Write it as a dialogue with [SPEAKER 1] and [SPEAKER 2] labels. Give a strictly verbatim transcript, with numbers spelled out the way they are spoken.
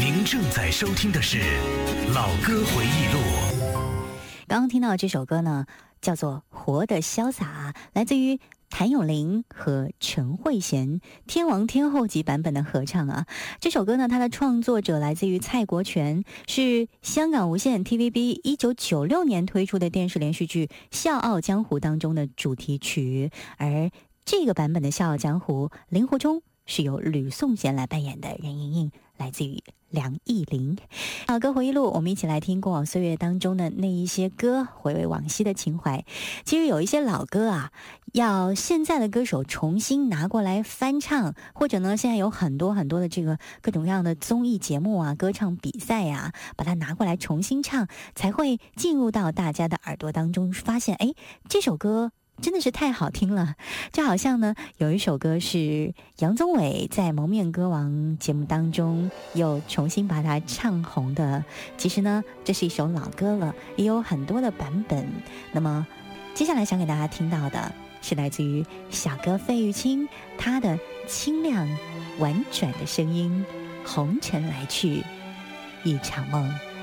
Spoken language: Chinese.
[SPEAKER 1] 您正在收听的是《老歌回忆录》。
[SPEAKER 2] 刚刚听到这首歌呢，叫做《活得潇洒》，来自于谭咏麟和陈慧娴天王天后级版本的合唱啊。这首歌呢，它的创作者来自于蔡国权，是香港无线 T V B 一九九六年推出的电视连续剧《笑傲江湖》当中的主题曲。而这个版本的《笑傲江湖》，令狐冲是由吕颂贤来扮演的，任盈盈来自于梁艺玲。老歌回忆录，我们一起来听过往岁月当中的那一些歌，回味往昔的情怀。其实有一些老歌啊，要现在的歌手重新拿过来翻唱，或者呢，现在有很多很多的这个各种各样的综艺节目啊、歌唱比赛啊，把它拿过来重新唱，才会进入到大家的耳朵当中，发现哎，这首歌真的是太好听了。就好像呢，有一首歌是杨宗纬在《蒙面歌王》节目当中又重新把它唱红的。其实呢，这是一首老歌了，也有很多的版本。那么接下来想给大家听到的是来自于小哥费玉清，他的清亮婉转的声音，红尘来去一场梦。